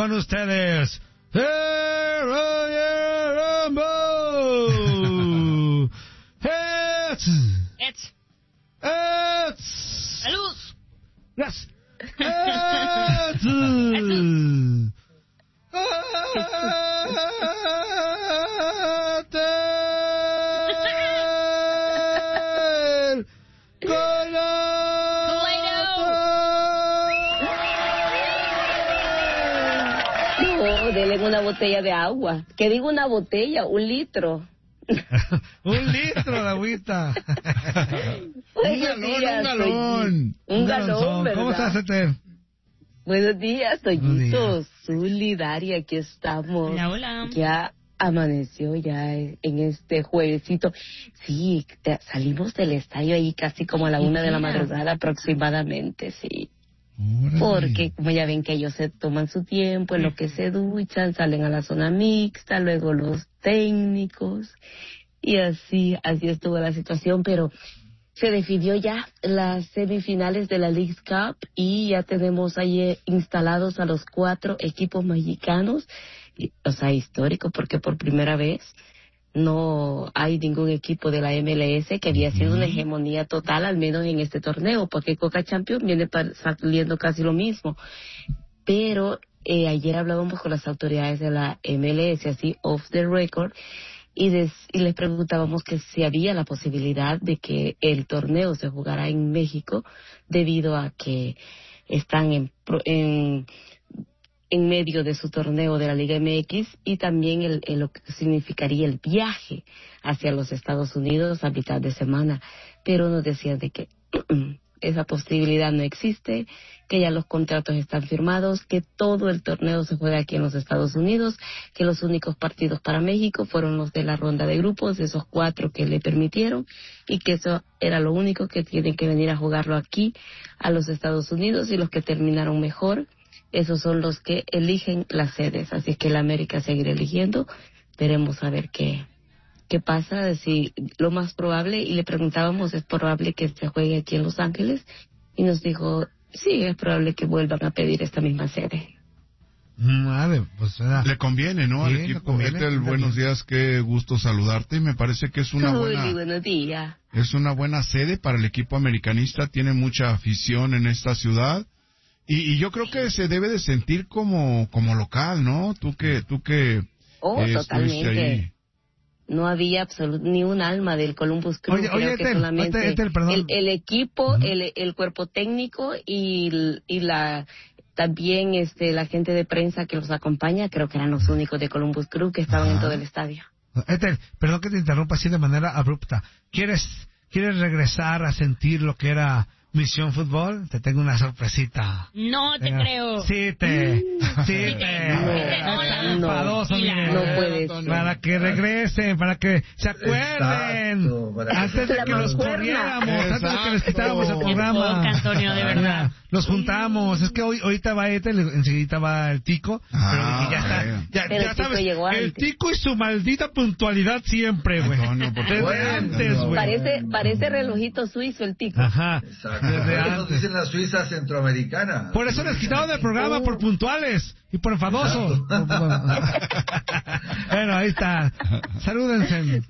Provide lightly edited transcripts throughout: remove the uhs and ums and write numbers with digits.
con ustedes, el Royal Rumble. ¡Salud! Yes. Denle una botella de agua. Que digo una botella, 1 litro. 1 litro de agüita. Un galón, ¿verdad? ¿Cómo estás, Eter? Buenos días, Toñito. Solidaria, aquí estamos. Hola, hola. Ya amaneció ya en este juevesito. Sí, salimos del estadio ahí casi como a la 1 de la madrugada aproximadamente, sí. Porque como ya ven que ellos se toman su tiempo en lo que se duchan, salen a la zona mixta, luego los técnicos y así estuvo la situación, pero se definió ya las semifinales de la Leagues Cup y ya tenemos ahí instalados a los 4 equipos mexicanos, o sea, histórico porque por primera vez no hay ningún equipo de la MLS que había sido una hegemonía total, al menos en este torneo, porque Coca Champions viene saliendo casi lo mismo. Pero ayer hablábamos con las autoridades de la MLS, así off the record, y les preguntábamos que si había la posibilidad de que el torneo se jugara en México, debido a que están en medio de su torneo de la Liga MX y también lo que significaría el viaje hacia los Estados Unidos a mitad de semana. Pero nos decían de que esa posibilidad no existe, que ya los contratos están firmados, que todo el torneo se juega aquí en los Estados Unidos, que los únicos partidos para México fueron los de la ronda de grupos, esos 4 que le permitieron, y que eso era lo único, que tienen que venir a jugarlo aquí a los Estados Unidos, y los que terminaron mejor, esos son los que eligen las sedes. Así que la América seguirá eligiendo. Veremos a ver qué pasa. Si lo más probable, y le preguntábamos, ¿es probable que se juegue aquí en Los Ángeles? Y nos dijo, sí, es probable que vuelvan a pedir esta misma sede. Vale, pues le conviene, ¿no? Sí, al equipo. Etel, buenos días, qué gusto saludarte. Y me parece que es una buenos días. Es una buena sede para el equipo americanista. Tiene mucha afición en esta ciudad. Y yo creo que se debe de sentir como local, ¿no? Tú que totalmente. Ahí. No había ni un alma del Columbus Crew. Oye, que solamente Etel, perdón. El equipo, el cuerpo técnico y también la gente de prensa que los acompaña, creo que eran los únicos de Columbus Crew que estaban en todo el estadio. Etel, perdón que te interrumpa así de manera abrupta. ¿Quieres regresar a sentir lo que era Misión Fútbol? Te tengo una sorpresita. No te creo. Sí te. No puede ser. Para que regresen, para que se acuerden. Antes de que los corriéramos, antes de que les quitáramos el programa. Antonio, de verdad. Los juntamos. Es que ahorita va Etel, enseguida va el Tico. Pero ya sabes, el Tico y su maldita puntualidad siempre, güey. Desde antes, güey. Parece relojito suizo el Tico. Ajá. Exacto. Eso dicen las suizas centroamericanas. Por eso les quitaron del programa, por puntuales y por enfadosos. Bueno, ahí está. Salúdense.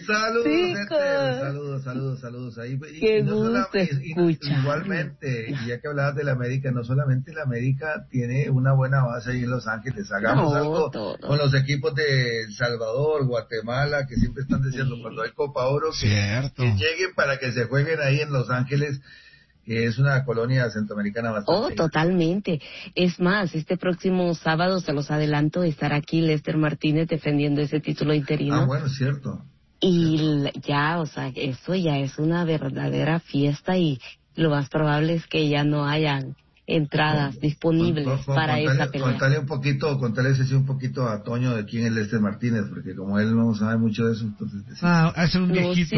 Saludos ahí. Qué gusto escuchar. Igualmente, y ya que hablabas de la América, no solamente la América tiene una buena base ahí en Los Ángeles. Hagamos algo con los equipos de El Salvador, Guatemala, que siempre están diciendo cuando hay Copa Oro que lleguen para que se jueguen ahí en Los Ángeles, que es una colonia centroamericana bastante. Totalmente. Es más, este próximo sábado, se los adelanto, estará aquí Lester Martínez defendiendo ese título interino. Bueno, cierto. Y ya, o sea, eso ya es una verdadera fiesta, y lo más probable es que ya no hayan entradas disponibles para esa pelea. Contale un poquito a Toño de quién es Lester Martínez, porque como él no sabe mucho de eso, entonces... es un viejito.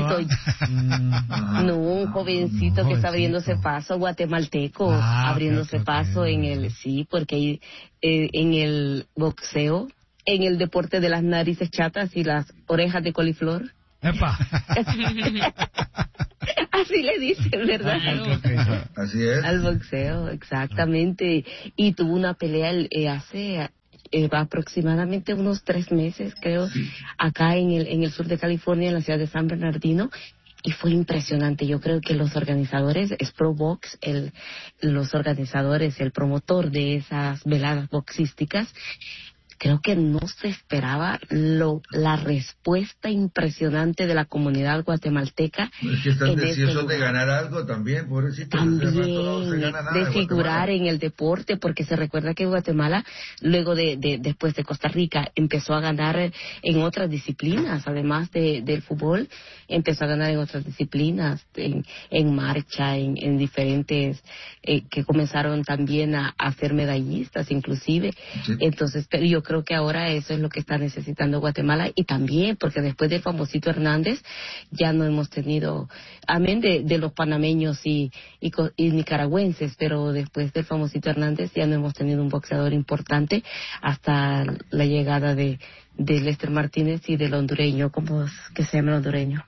Un jovencito que está abriéndose paso, guatemalteco, abriéndose paso en el... Sí, porque en el boxeo, en el deporte de las narices chatas y las orejas de coliflor. ¡Epa! Así le dicen, ¿verdad? Así es. Al boxeo, exactamente. Y tuvo una pelea hace aproximadamente unos 3 meses, creo, acá en el sur de California, en la ciudad de San Bernardino, y fue impresionante. Yo creo que los organizadores, es Pro Box, el promotor de esas veladas boxísticas, creo que no se esperaba la respuesta impresionante de la comunidad guatemalteca. Es que están deseosos de ganar algo también, pobrecito. También, no se gana nada de figurar en el deporte, porque se recuerda que Guatemala, luego después de Costa Rica, empezó a ganar en otras disciplinas, además del fútbol, empezó a ganar en otras disciplinas, en marcha, en diferentes, que comenzaron también a ser medallistas, inclusive. Sí. Entonces, pero yo creo que ahora eso es lo que está necesitando Guatemala, y también porque después del famosito Hernández ya no hemos tenido, amén de los panameños y nicaragüenses, pero después del famosito Hernández ya no hemos tenido un boxeador importante hasta la llegada de Lester Martínez y del hondureño, ¿cómo es que se llama el hondureño?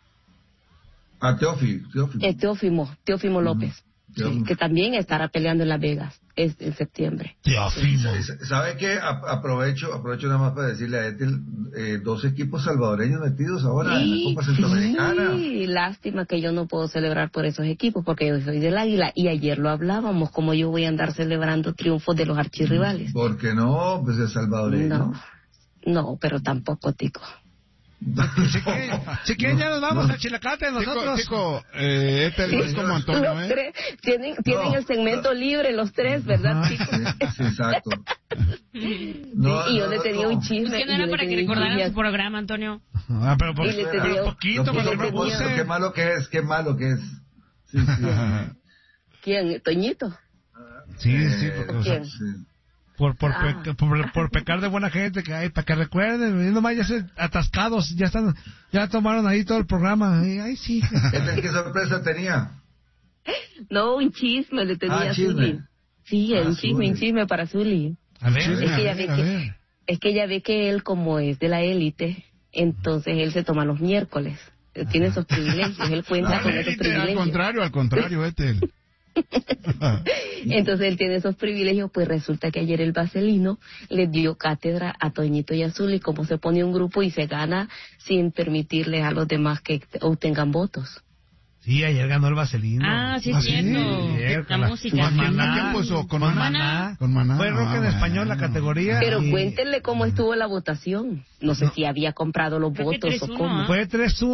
Teófimo López. Que también estará peleando en Las Vegas en septiembre. ¿Sabe qué? Aprovecho nada más para decirle a Ethel, 2 equipos salvadoreños metidos ahora en la Copa Centroamericana. Sí, lástima que yo no puedo celebrar por esos equipos, porque yo soy del Águila, y ayer lo hablábamos, como yo voy a andar celebrando triunfos de los archirrivales. ¿Por qué no? Pues es salvadoreño. No, pero tampoco, Tico. Si quieren ya nos vamos a Chilacate nosotros. Chico, este es como Antonio, los tres tienen el segmento libre los 3, ¿verdad, Chico? Sí, exacto. Y yo le tenía un chisme. Es que no era para que recordaran su programa, Antonio. Pero por poquito, qué malo que es. Sí. ¿Quién? ¿Toñito? Sí. ¿Quién? Por pecar de buena gente que hay, para que recuerden, nomás ya se atascados, ya tomaron ahí todo el programa. Ay, sí. ¿Qué sorpresa tenía? No, un chisme le tenía a Zuli. Sí, un chisme para Zuli. A ver, es que ella ve que él, como es de la élite, entonces él se toma los miércoles. Tiene esos privilegios, él cuenta con esos privilegios. Al contrario, Entonces él tiene esos privilegios. Pues resulta que ayer el Vaselino le dio cátedra a Toñito y a Zuli cómo se pone un grupo y se gana sin permitirle a los demás que obtengan votos. Sí, ayer ganó el Vaselino. Sí, es cierto. La música. Con Maná. Fue rock en español la categoría. Pero cuéntenle cómo estuvo la votación. No sé si había comprado los votos o cómo. Fue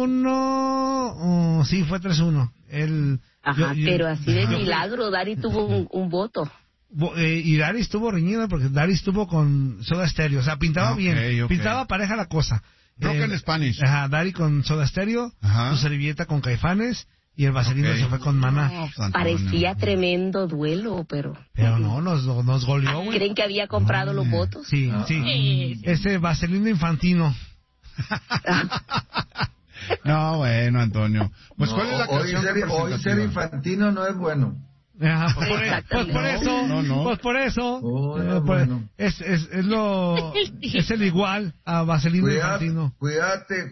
3-1. Sí, fue 3-1. Pero así de milagro, Dari tuvo un voto. Y Dari estuvo reñida porque Dari estuvo con Soda Stereo. O sea, pintaba bien. Pintaba pareja la cosa. Rock en Spanish. Dari con Soda Stereo, su servilleta con Caifanes, y el Vaselino se fue con Maná. Parecía tremendo duelo, pero no, nos goleó. ¿Creen que había comprado los votos? Sí. Ese Vaselino Infantino. No, bueno, Antonio. Pues ¿cuál es la canción? Hoy ser infantino no es bueno. Pues por eso. Es el igual a Vaselino Infantino. Cuídate,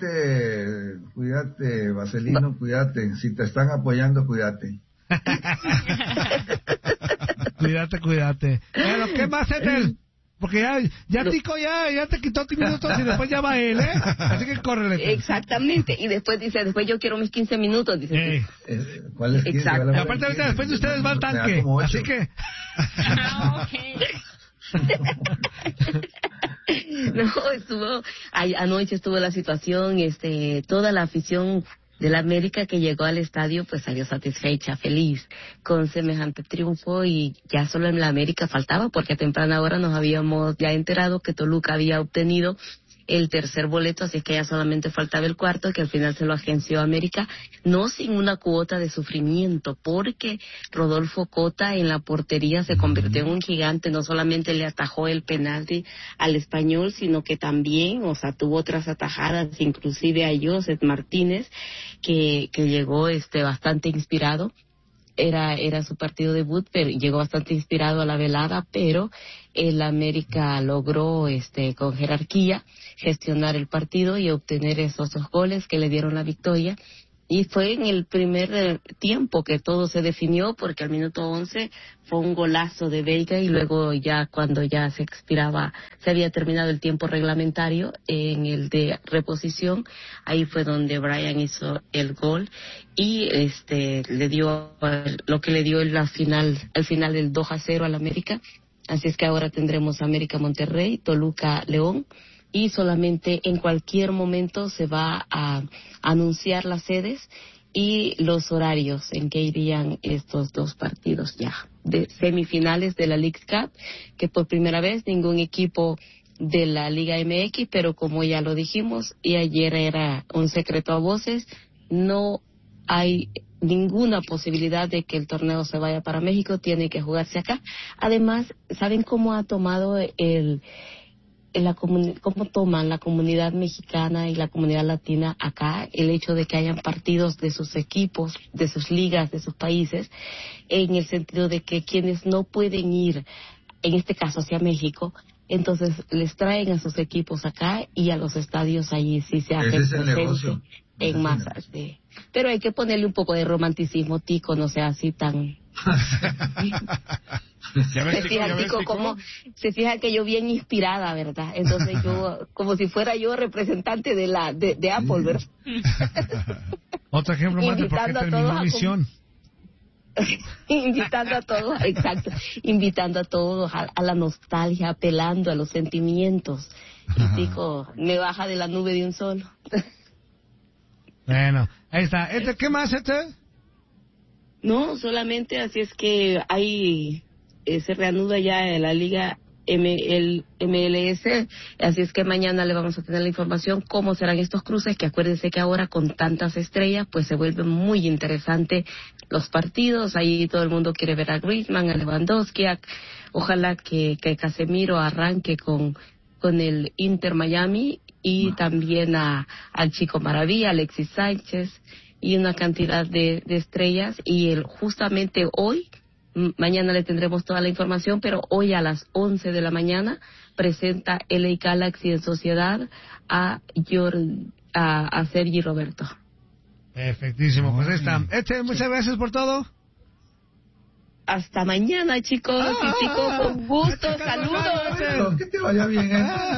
Vaselino, cuídate. Si te están apoyando, cuídate. Cuídate. Bueno, ¿qué más es él? Porque ya Tico ya te quitó 10 minutos y después ya va él, Así que córrele. Exactamente. Y después dice, yo quiero mis 15 minutos, dice. ¿Cuál es? Exacto. Y aparte ahorita después de ustedes va al tanque. Así que... Anoche estuvo la situación, toda la afición de la América que llegó al estadio pues salió satisfecha, feliz con semejante triunfo, y ya solo en la América faltaba, porque a temprana hora nos habíamos ya enterado que Toluca había obtenido el tercer boleto, así que ya solamente faltaba el cuarto, que al final se lo agenció América, no sin una cuota de sufrimiento, porque Rodolfo Cota en la portería se convirtió en un gigante. No solamente le atajó el penalti al Español, sino que también, tuvo otras atajadas, inclusive a Joseph Martínez, que llegó bastante inspirado. Era su partido debut, pero llegó bastante inspirado a la velada, pero el América logró con jerarquía gestionar el partido y obtener esos 2 goles que le dieron la victoria. Y fue en el primer tiempo que todo se definió, porque al minuto 11 fue un golazo de Veiga y luego ya cuando ya se expiraba, se había terminado el tiempo reglamentario en el de reposición, ahí fue donde Brian hizo el gol y le dio lo que le dio el final del 2-0 al América. Así es que ahora tendremos América Monterrey, Toluca León. Y solamente en cualquier momento se va a anunciar las sedes y los horarios en que irían estos dos partidos ya de semifinales de la Leagues Cup, que por primera vez ningún equipo de la Liga MX, pero como ya lo dijimos y ayer era un secreto a voces, no hay ninguna posibilidad de que el torneo se vaya para México, tiene que jugarse acá. Además, ¿saben cómo ha tomado cómo toman la comunidad mexicana y la comunidad latina acá el hecho de que hayan partidos de sus equipos, de sus ligas, de sus países, en el sentido de que quienes no pueden ir, en este caso hacia México, entonces les traen a sus equipos acá y a los estadios allí sí se hace presente en masas. Sí. Pero hay que ponerle un poco de romanticismo, Tico, no sea así tan... Se fija que yo bien inspirada, ¿verdad? Entonces yo, como si fuera yo representante de Apple, ¿verdad? Otro ejemplo más de por qué terminó Misión. Invitando a todos, exacto, invitando a todos a la nostalgia, apelando a los sentimientos. Y Tico me baja de la nube de un solo. Bueno, ahí está. ¿Qué más, No, solamente así es que hay... se reanuda ya la Liga MLS, así es que mañana le vamos a tener la información cómo serán estos cruces, que acuérdense que ahora con tantas estrellas pues se vuelve muy interesante los partidos, ahí todo el mundo quiere ver a Griezmann, a Lewandowski, ojalá que Casemiro arranque con el Inter Miami y también al Chico Maravilla, Alexis Sánchez y una cantidad de estrellas y justamente hoy, mañana le tendremos toda la información, pero hoy a las 11 de la mañana presenta LA Galaxy en sociedad a Sergi Roberto. Perfectísimo, pues ahí está. Muchas gracias por todo. Hasta mañana, chicos. Y chicos, con gusto, saludos. Que te vaya bien,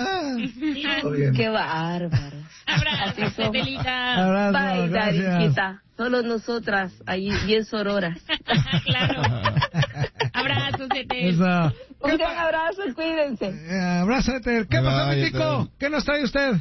Bien. Qué bárbaro. Abrazo, Belita. Abrazo, bye, Darinchita. Solo nosotras, ahí bien sororas. Claro. Abrazos, Eter. Un gran abrazo, cuídense. Abrazo, Eter. ¿Qué pasó, mi Tico? ¿Qué nos trae usted?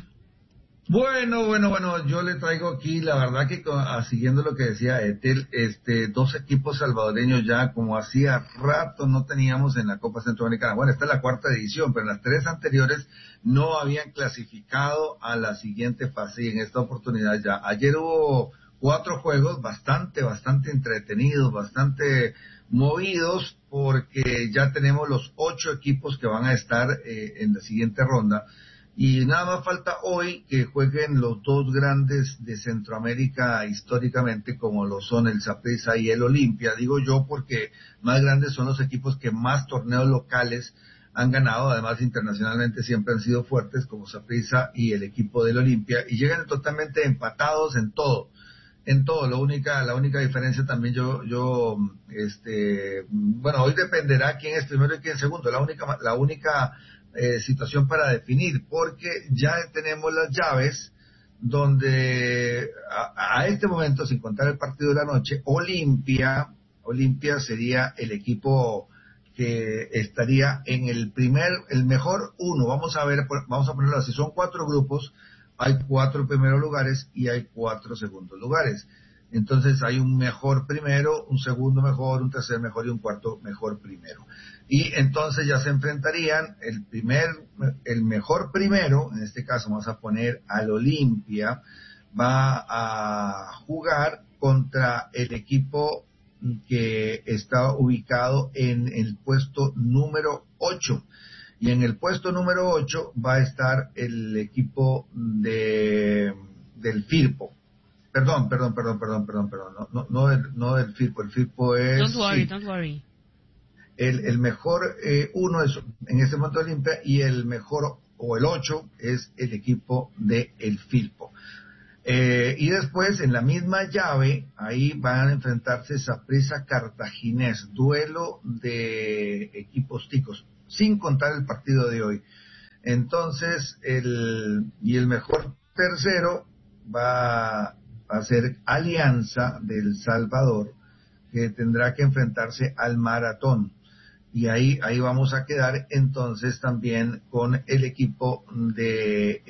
Bueno, yo le traigo aquí, la verdad que siguiendo lo que decía Etel, dos equipos salvadoreños ya, como hacía rato no teníamos en la Copa Centroamericana. Bueno, esta es la cuarta edición, pero en las tres anteriores no habían clasificado a la siguiente fase y en esta oportunidad ya. Ayer hubo 4 juegos bastante entretenidos, bastante movidos, porque ya tenemos los 8 equipos que van a estar en la siguiente ronda. Y nada más falta hoy que jueguen los dos grandes de Centroamérica históricamente, como lo son el Saprissa y el Olimpia. Digo yo porque más grandes son los equipos que más torneos locales han ganado, además internacionalmente siempre han sido fuertes, como Saprissa y el equipo del Olimpia, y llegan totalmente empatados en todo. La única diferencia también bueno, hoy dependerá quién es primero y quién es segundo, la única situación para definir, porque ya tenemos las llaves donde a este momento, sin contar el partido de la noche, Olimpia sería el equipo que estaría en el mejor uno. Vamos a ponerlo así, son 4 grupos, hay 4 primeros lugares y hay 4 segundos lugares. Entonces hay un mejor primero, un segundo mejor, un tercer mejor y un cuarto mejor primero. Y entonces ya se enfrentarían el mejor primero, en este caso vamos a poner al Olimpia, va a jugar contra el equipo que está ubicado en el puesto número 8. Y en el puesto número 8 va a estar el equipo del Firpo. Perdón. No del Firpo. El Firpo es... Don't worry. El mejor uno es en este momento Olimpia y el mejor o el 8 es el equipo de el Firpo. Y después, en la misma llave, ahí van a enfrentarse Saprissa Cartaginés, duelo de equipos ticos, sin contar el partido de hoy. Entonces, el mejor tercero va a ser Alianza del Salvador, que tendrá que enfrentarse al Maratón. Y ahí vamos a quedar entonces también con el equipo del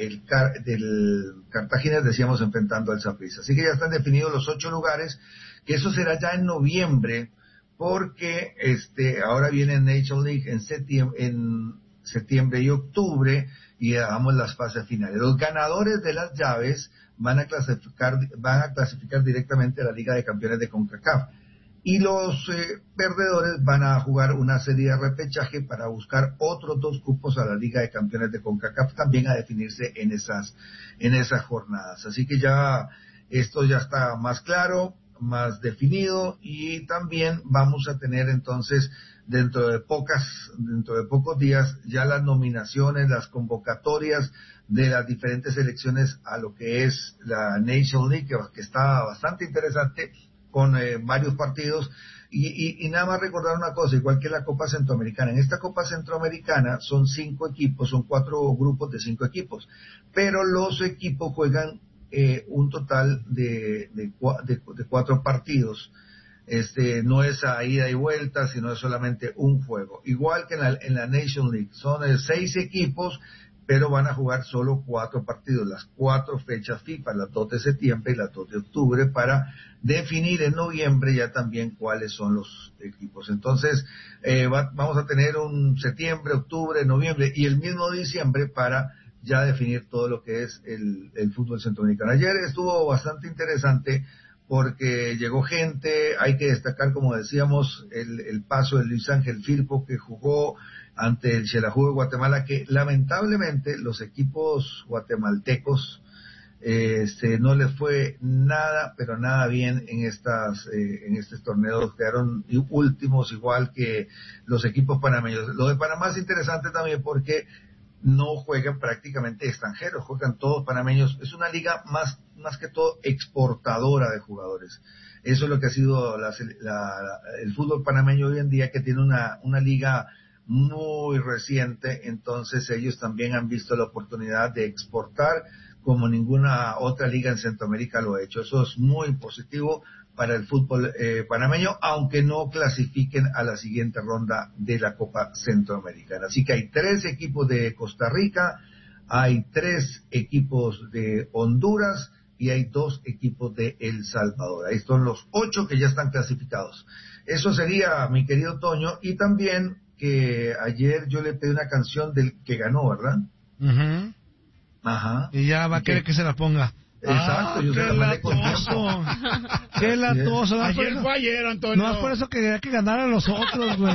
Cartaginés, decíamos, enfrentando al Saprissa. Así que ya están definidos los 8 lugares, que eso será ya en noviembre, porque ahora viene National League en septiembre y octubre, y damos las fases finales. Los ganadores de las llaves van a clasificar directamente a la Liga de Campeones de CONCACAF. Y los perdedores van a jugar una serie de repechaje para buscar otros 2 cupos a la Liga de Campeones de CONCACAF, también a definirse en esas jornadas. Así que ya esto ya está más claro, más definido, y también vamos a tener entonces dentro de pocos días ya las nominaciones, las convocatorias de las diferentes selecciones a lo que es la National League, que está bastante interesante, con varios partidos, y nada más recordar una cosa, igual que la Copa Centroamericana. En esta Copa Centroamericana son 5 equipos, son 4 grupos de 5 equipos, pero los equipos juegan un total de 4 partidos. No es a ida y vuelta, sino es solamente un juego. Igual que en la Nation League, son 6 equipos, pero van a jugar solo 4 partidos, las 4 fechas FIFA, las 2 de septiembre y las 2 de octubre, para definir en noviembre ya también cuáles son los equipos. Entonces, vamos a tener un septiembre, octubre, noviembre y el mismo diciembre para ya definir todo lo que es el fútbol centroamericano. Ayer estuvo bastante interesante porque llegó gente. Hay que destacar, como decíamos, el paso de Luis Ángel Firpo, que jugó ante el Xelajú de Guatemala, que lamentablemente los equipos guatemaltecos no les fue nada, pero nada bien en estos torneos. Quedaron últimos, igual que los equipos panameños. Lo de Panamá es interesante también porque no juegan prácticamente extranjeros, juegan todos panameños. Es una liga más que todo exportadora de jugadores. Eso es lo que ha sido el fútbol panameño hoy en día, que tiene una liga muy reciente. Entonces ellos también han visto la oportunidad de exportar como ninguna otra liga en Centroamérica lo ha hecho. Eso es muy positivo para el fútbol panameño, aunque no clasifiquen a la siguiente ronda de la Copa Centroamericana. Así que hay 3 equipos de Costa Rica, hay 3 equipos de Honduras y hay 2 equipos de El Salvador. Ahí son los 8 que ya están clasificados. Eso sería, mi querido Toño. Y también que ayer yo le pedí una canción del que ganó, ¿verdad? Uh-huh. Ajá. Y ya va a querer que se la ponga. Exacto, yo se la mandé con tiempo. Qué latoso. Ayer fue ayer, Antonio. No es por eso que quería que ganaran los otros, güey.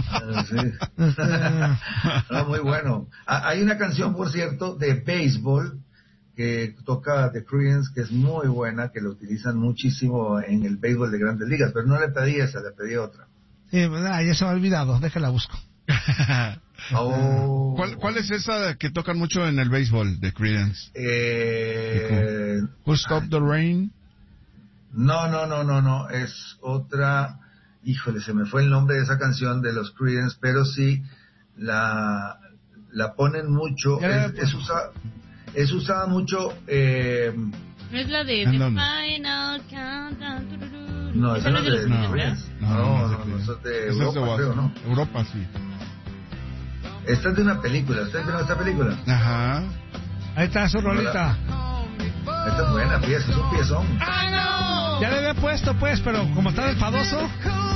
Sí. No, muy bueno. Hay una canción, por cierto, de béisbol que toca The Creedence, que es muy buena, que lo utilizan muchísimo en el béisbol de Grandes Ligas, pero no le pedí esa, le pedí otra. Sí, ya se me ha olvidado, déjala busco. Oh. ¿Cuál es esa que tocan mucho en el béisbol de Creedence? Who Stop the Rain? No, es otra. Híjole, se me fue el nombre de esa canción de los Creedence, pero sí la ponen mucho. Es usada mucho. Es la de The Final Countdown. No, esa no es de Creedence. No, eso es de Europa, creo, ¿no? Europa, sí. Esta es de una película. ¿Ustedes vieron esta película? Ajá. Ahí está su rolita. Esta es buena pieza, es un piezón. Ya le había puesto, pues, pero como está enfadoso.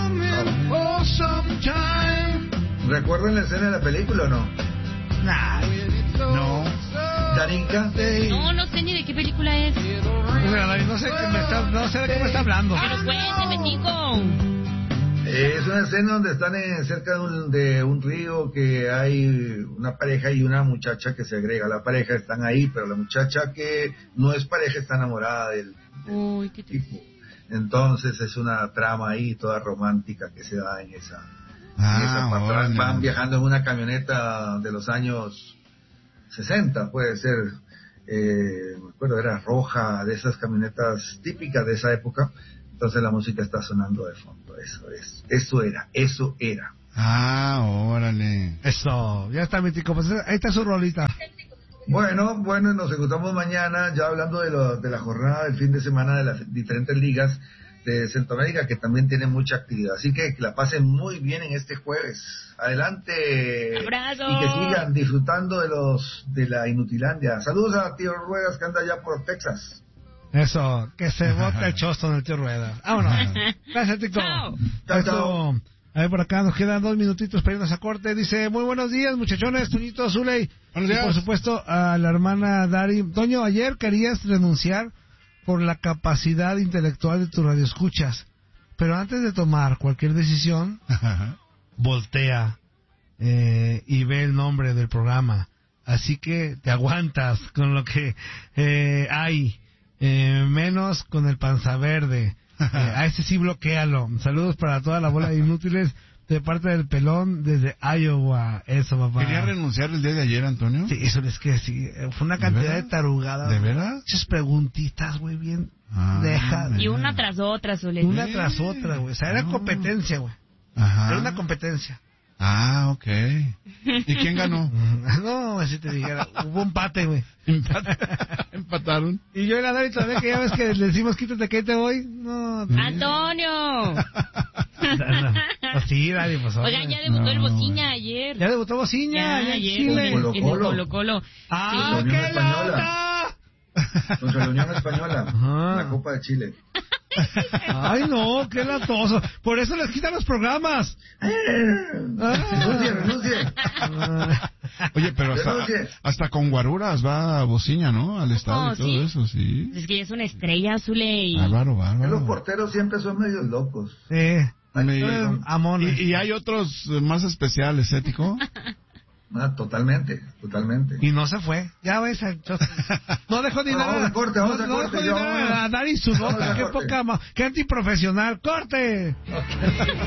¿Recuerdan la escena de la película o no? Nah. No. ¿Darinka? No sé ni de qué película es. No sé de qué me está hablando. Pero cuénteme, Tico. Es una escena donde están cerca de un río, que hay una pareja y una muchacha que se agrega. La pareja están ahí, pero la muchacha que no es pareja está enamorada del tipo. Entonces es una trama ahí toda romántica que se da en esa Van viajando en una camioneta de los años 60, puede ser. me acuerdo, era roja, de esas camionetas típicas de esa época. Entonces la música está sonando de fondo. Eso era. Ah, órale. Eso, ya está mi tico, pues ahí está su rolita. Bueno, nos encontramos mañana, ya hablando de la jornada del fin de semana de las diferentes ligas de Centroamérica, que también tienen mucha actividad. Así que la pasen muy bien en este jueves. Adelante. ¡Abrazo! Y que sigan disfrutando de la Inutilandia. Saludos a Tío Ruedas, que anda allá por Texas. Eso, que se bote el chosto del Tío Ruedas. Vámonos. Gracias, Tico. Chao. A ver, por acá nos quedan 2 minutitos para irnos a corte. Dice, muy buenos días, muchachones, Toñito, Zuley. Buenos días. Y por supuesto a la hermana Dari. Toño, ayer querías renunciar por la capacidad intelectual de tus radioescuchas. Pero antes de tomar cualquier decisión, voltea y ve el nombre del programa. Así que te aguantas con lo que hay, menos con el panza verde. A ese sí bloquéalo. Saludos para toda la bola de inútiles de parte del pelón desde Iowa. Eso, papá. ¿Quería renunciar el día de ayer, Antonio? Sí, eso es que sí. Fue una cantidad de tarugadas. ¿De veras? Muchas preguntitas, güey, bien. Deja. Y una tras otra, Zuley. Una tras otra, güey. O sea, era competencia, güey. Ajá. Era una competencia. Ah, ok. ¿Y quién ganó? No, así te dijera. Hubo empate, güey. Empataron. Y yo y la Dari todavía que ya ves que le decimos quítate que te voy. No. ¡Antonio! Pues sí, Dari, pues. Oigan, ya debutó el Bociña ayer. Ya debutó Bociña. Ya, ayer. Chile. En el Colo-Colo. ¡Ah, Sí, qué lata! Contra la Unión Española. Ajá. La Copa de Chile. Ay, no, qué latoso. Por eso les quitan los programas. Renuncie. Oye, pero hasta con guaruras va Bociña, ¿no? Al estadio y todo ¿sí? eso, sí. Es que es una estrella, Zuley. Bárbaro. Los porteros siempre son medios locos. Amones. Y hay otros más especiales, Tico. Totalmente. Y no se fue. Ya ves, no dejó ni nada. Vamos a corte. No dejó ni nada a Dari su nota. Qué poca, qué antiprofesional. ¡Corte!